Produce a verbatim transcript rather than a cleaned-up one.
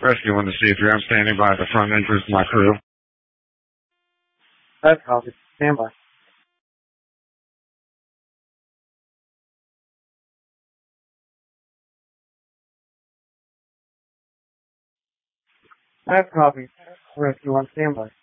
Rescue one to C three. I'm standing by at the front entrance of my crew. That's copy. Stand by. That's copy. Rescue one, stand by.